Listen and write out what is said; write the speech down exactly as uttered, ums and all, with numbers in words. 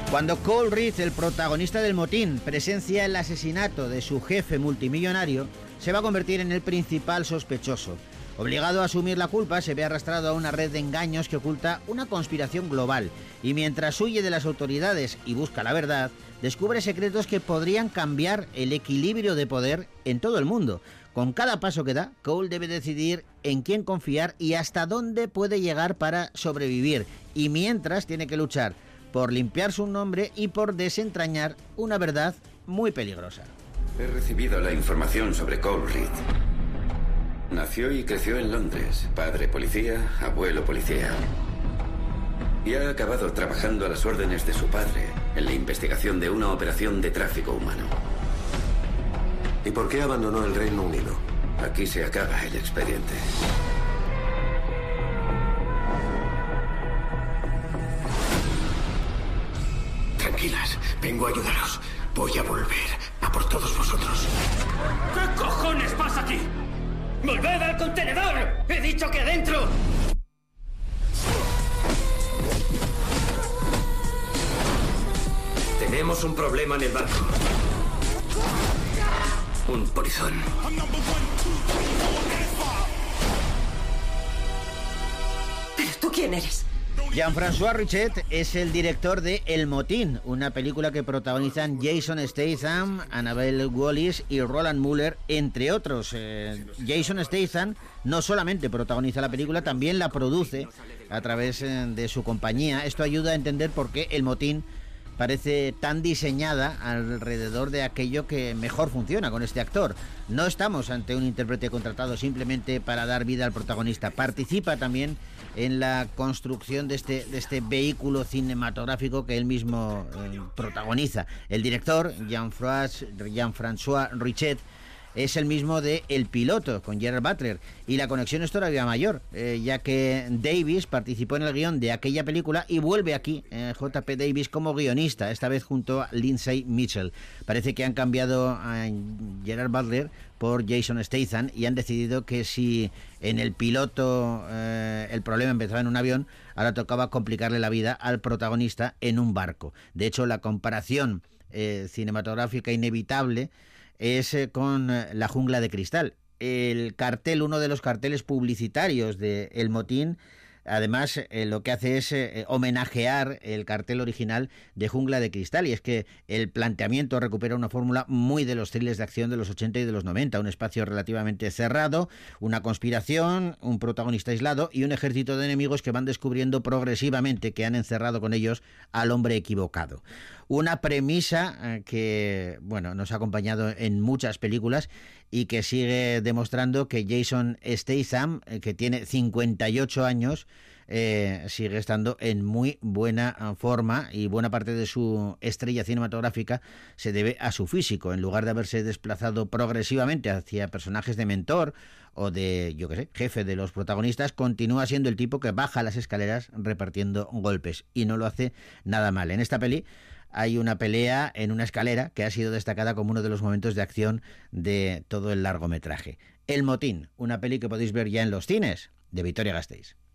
Cuando Cole Reed, el protagonista del motín, presencia el asesinato de su jefe multimillonario, se va a convertir en el principal sospechoso. Obligado a asumir la culpa, se ve arrastrado a una red de engaños que oculta una conspiración global, y mientras huye de las autoridades y busca la verdad, descubre secretos que podrían cambiar el equilibrio de poder en todo el mundo. Con cada paso que da, Cole debe decidir en quién confiar y hasta dónde puede llegar para sobrevivir, y mientras tiene que luchar por limpiar su nombre y por desentrañar una verdad muy peligrosa. He recibido la información sobre Cole Reed. Nació y creció en Londres, padre policía, abuelo policía. Y ha acabado trabajando a las órdenes de su padre en la investigación de una operación de tráfico humano. ¿Y por qué abandonó el Reino Unido? Aquí se acaba el expediente. Tranquilas, vengo a ayudaros. Voy a volver a por todos vosotros. ¿Qué cojones pasa aquí? ¡Volved al contenedor! ¡He dicho que adentro! Tenemos un problema en el barco. Un polizón. ¿Pero tú quién eres? Jean-François Richet es el director de El Motín, una película que protagonizan Jason Statham, Annabelle Wallis y Roland Muller, entre otros. Eh, Jason Statham no solamente protagoniza la película, también la produce a través eh, de su compañía. Esto ayuda a entender por qué El Motín parece tan diseñada alrededor de aquello que mejor funciona con este actor. No estamos ante un intérprete contratado simplemente para dar vida al protagonista. Participa también en la construcción de este, de este vehículo cinematográfico que él mismo eh, protagoniza. El director, Jean-François, Jean-François Richet, es el mismo de El Piloto, con Gerard Butler, y la conexión es todavía mayor, eh, ya que Davis participó en el guión de aquella película y vuelve aquí, eh, J P Davis, como guionista, esta vez junto a Lindsay Mitchell. Parece que han cambiado a Gerard Butler por Jason Statham y han decidido que si en El Piloto eh, el problema empezaba en un avión, ahora tocaba complicarle la vida al protagonista en un barco. De hecho, la comparación eh, cinematográfica inevitable es eh, con eh, La Jungla de Cristal. El cartel, uno de los carteles publicitarios de El Motín, además eh, lo que hace es eh, homenajear el cartel original de Jungla de Cristal, y es que el planteamiento recupera una fórmula muy de los thrillers de acción de los ochenta y de los noventa, un espacio relativamente cerrado, una conspiración, un protagonista aislado y un ejército de enemigos que van descubriendo progresivamente que han encerrado con ellos al hombre equivocado. Una premisa eh, que, bueno, nos ha acompañado en muchas películas y que sigue demostrando que Jason Statham, eh, que tiene cincuenta y ocho años, eh, sigue estando en muy buena forma, y buena parte de su estrella cinematográfica se debe a su físico. En lugar de haberse desplazado progresivamente hacia personajes de mentor o de, yo qué sé, jefe de los protagonistas, continúa siendo el tipo que baja las escaleras repartiendo golpes, y no lo hace nada mal. En esta peli hay una pelea en una escalera que ha sido destacada como uno de los momentos de acción de todo el largometraje. El Motín, una peli que podéis ver ya en los cines, de Vitoria Gasteiz.